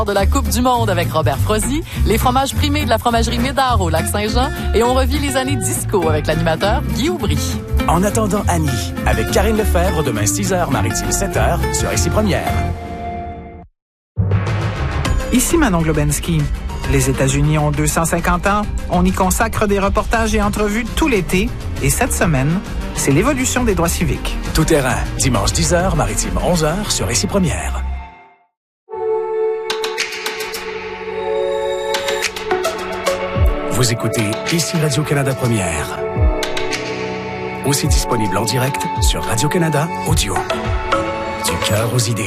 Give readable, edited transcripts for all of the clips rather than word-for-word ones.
De la Coupe du Monde avec Robert Frozy, les fromages primés de la fromagerie Médard au Lac-Saint-Jean et on revit les années disco avec l'animateur Guy Aubry. En attendant Annie, avec Karine Lefebvre, demain 6h, Maritime 7h, sur Ici Première. Ici Manon Globensky. Les États-Unis ont 250 ans. On y consacre des reportages et entrevues tout l'été. Et cette semaine, c'est l'évolution des droits civiques. Tout terrain, dimanche 10h, Maritime 11h, sur Ici Première. Vous écoutez Ici Radio-Canada Première. Aussi disponible en direct sur Radio-Canada Audio. Du cœur aux idées.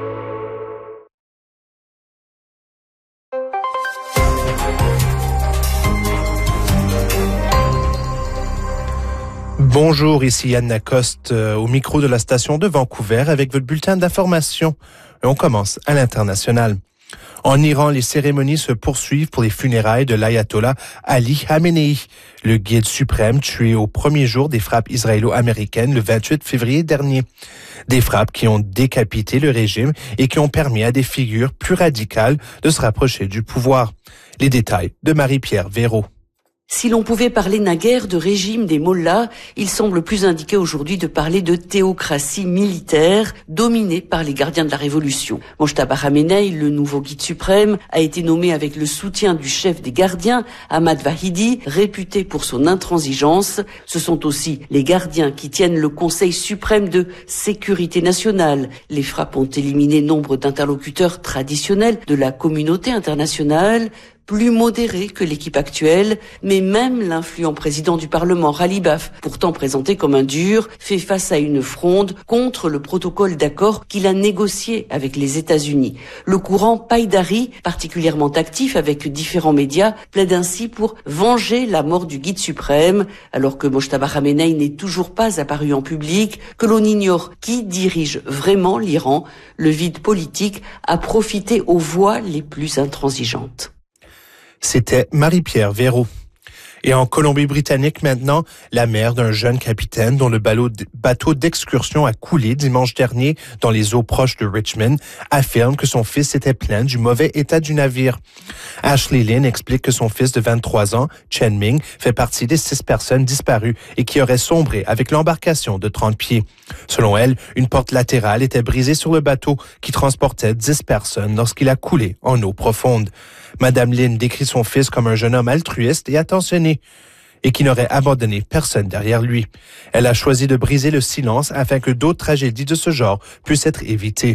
Bonjour, ici Yann Lacoste au micro de la station de Vancouver avec votre bulletin d'information. On commence à l'international. En Iran, les cérémonies se poursuivent pour les funérailles de l'ayatollah Ali Khamenei, le guide suprême tué au premier jour des frappes israélo-américaines le 28 février dernier. Des frappes qui ont décapité le régime et qui ont permis à des figures plus radicales de se rapprocher du pouvoir. Les détails de Marie-Pierre Véraud. Si l'on pouvait parler naguère de régime des mollahs, il semble plus indiqué aujourd'hui de parler de théocratie militaire dominée par les gardiens de la révolution. Mojtaba Khamenei, le nouveau guide suprême, a été nommé avec le soutien du chef des gardiens, Ahmad Vahidi, réputé pour son intransigeance. Ce sont aussi les gardiens qui tiennent le Conseil suprême de sécurité nationale. Les frappes ont éliminé nombre d'interlocuteurs traditionnels de la communauté internationale, plus modéré que l'équipe actuelle, mais même l'influent président du Parlement, Ghalibaf, pourtant présenté comme un dur, fait face à une fronde contre le protocole d'accord qu'il a négocié avec les États-Unis. Le courant Païdari, particulièrement actif avec différents médias, plaide ainsi pour venger la mort du guide suprême, alors que Mojtaba Khamenei n'est toujours pas apparu en public, que l'on ignore qui dirige vraiment l'Iran. Le vide politique a profité aux voix les plus intransigeantes. C'était Marie-Pierre Véraud. Et en Colombie-Britannique maintenant, la mère d'un jeune capitaine dont le bateau d'excursion a coulé dimanche dernier dans les eaux proches de Richmond affirme que son fils s'était plaint du mauvais état du navire. Ashley Lynn explique que son fils de 23 ans, Chen Ming, fait partie des 6 personnes disparues et qui auraient sombré avec l'embarcation de 30 pieds. Selon elle, une porte latérale était brisée sur le bateau qui transportait 10 personnes lorsqu'il a coulé en eau profonde. Madame Lynn décrit son fils comme un jeune homme altruiste et attentionné et qui n'aurait abandonné personne derrière lui. Elle a choisi de briser le silence afin que d'autres tragédies de ce genre puissent être évitées.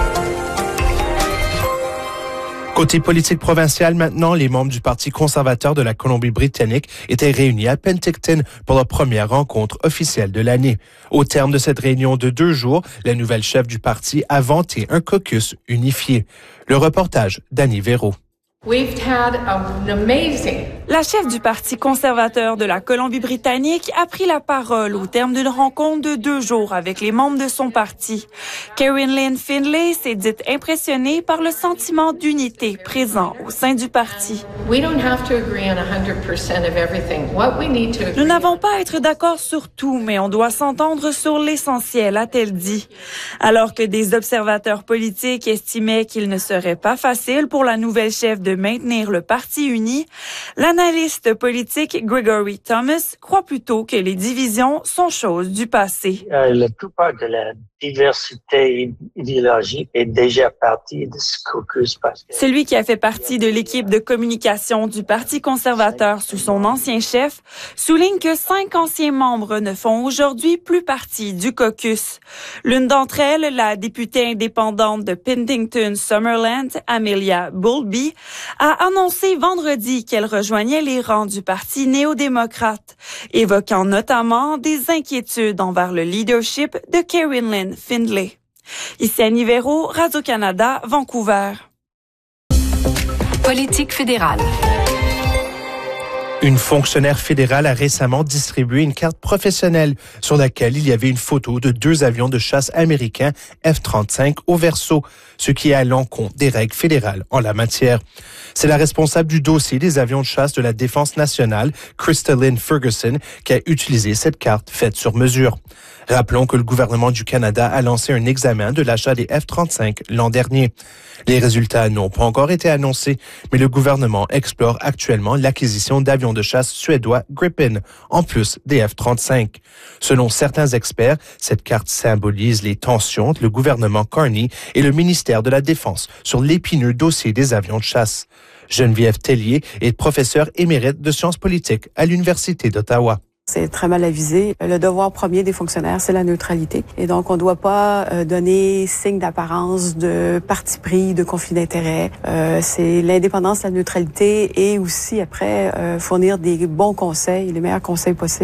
Côté politique provincial maintenant, les membres du Parti conservateur de la Colombie-Britannique étaient réunis à Penticton pour leur première rencontre officielle de l'année. Au terme de cette réunion de 2 jours, la nouvelle chef du parti a vanté un caucus unifié. Le reportage d'Annie Véraud. La chef du Parti conservateur de la Colombie-Britannique a pris la parole au terme d'une rencontre de 2 jours avec les membres de son parti. Karen Lynn Findlay s'est dite impressionnée par le sentiment d'unité présent au sein du parti. Nous n'avons pas à être d'accord sur tout, mais on doit s'entendre sur l'essentiel, a-t-elle dit. Alors que des observateurs politiques estimaient qu'il ne serait pas facile pour la nouvelle chef de maintenir le parti uni, l'analyste politique Gregory Thomas croit plutôt que les divisions sont chose du passé. La plupart de la diversité idéologique est déjà partie de ce caucus. Celui qui a fait partie de l'équipe de communication du Parti conservateur sous son ancien chef souligne que 5 anciens membres ne font aujourd'hui plus partie du caucus. L'une d'entre elles, la députée indépendante de Penticton-Summerland, Amelia Bowlby, a annoncé vendredi qu'elle rejoignait les rangs du Parti néo-démocrate, évoquant notamment des inquiétudes envers le leadership de Karen Lynn Findlay. Ici Annie Véraud, Radio-Canada, Vancouver. Politique fédérale. Une fonctionnaire fédérale a récemment distribué une carte professionnelle sur laquelle il y avait une photo de 2 avions de chasse américains F-35 au verso, ce qui est à l'encontre des règles fédérales en la matière. C'est la responsable du dossier des avions de chasse de la Défense nationale, Crystalline Ferguson, qui a utilisé cette carte faite sur mesure. Rappelons que le gouvernement du Canada a lancé un examen de l'achat des F-35 l'an dernier. Les résultats n'ont pas encore été annoncés, mais le gouvernement explore actuellement l'acquisition d'avions de chasse suédois Gripen, en plus des F-35. Selon certains experts, cette carte symbolise les tensions entre le gouvernement Carney et le ministère de la Défense sur l'épineux dossier des avions de chasse. Geneviève Tellier est professeure émérite de sciences politiques à l'Université d'Ottawa. C'est très mal avisé. Le devoir premier des fonctionnaires, c'est la neutralité. Et donc, on ne doit pas donner signe d'apparence, de parti pris, de conflit d'intérêt. C'est l'indépendance, la neutralité et aussi, après, fournir des bons conseils, les meilleurs conseils possibles.